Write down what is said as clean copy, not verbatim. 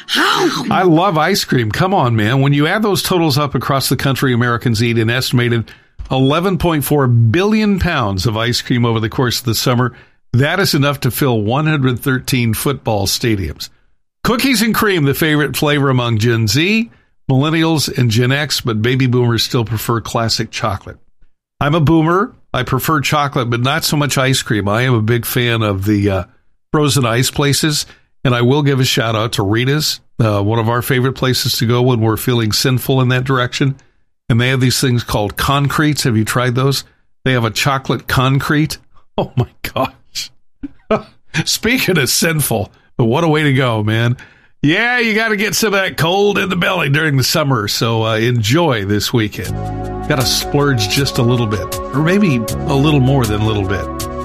I love ice cream. Come on, man. When you add those totals up across the country, Americans eat an estimated 11.4 billion pounds of ice cream over the course of the summer. That is enough to fill 113 football stadiums. Cookies and cream, the favorite flavor among Gen Z, millennials, and Gen X, but baby boomers still prefer classic chocolate. I'm a boomer. I prefer chocolate, but not so much ice cream. I am a big fan of the frozen ice places, and I will give a shout out to Rita's, one of our favorite places to go when we're feeling sinful in that direction. And they have these things called concretes. Have you tried those? They have a chocolate concrete. Oh my gosh. Speaking of sinful, but what a way to go, man. Yeah, you got to get some of that cold in the belly during the summer, so enjoy this weekend. Got to splurge just a little bit, or maybe a little more than a little bit.